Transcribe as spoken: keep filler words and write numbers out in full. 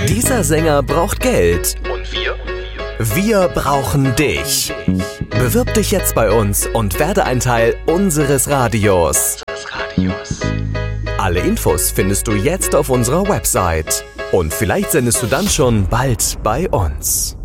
Dieser Sänger braucht Geld. Und wir? Wir brauchen dich. Bewirb dich jetzt bei uns und werde ein Teil unseres Radios. Radios. Alle Infos findest du jetzt auf unserer Website. Und vielleicht sendest du dann schon bald bei uns.